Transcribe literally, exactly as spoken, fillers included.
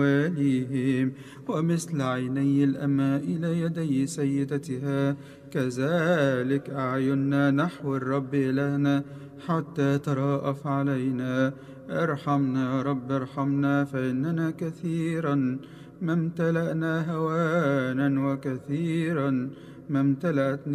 واليهم، ومثل عيني الأماء إلى يدي سيدتها كذلك أعيننا نحو الرب إلهنا حتى تراءف علينا. ارحمنا يا رب ارحمنا، فإننا كثيرا ما امتلأنا هوانا وكثيرا ما امتلأت